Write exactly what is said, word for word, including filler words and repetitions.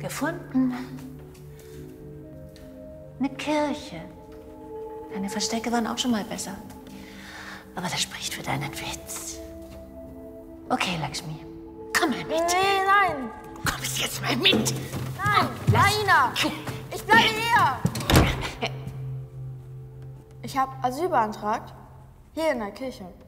Gefunden? Eine Kirche. Deine Verstecke waren auch schon mal besser. Aber das spricht für deinen Witz. Okay, Lakshmi, komm mal mit. Nee, nein. Du kommst jetzt mal mit. Nein, Raina, ich bleibe hier. Ich habe Asyl beantragt. Hier in der Kirche.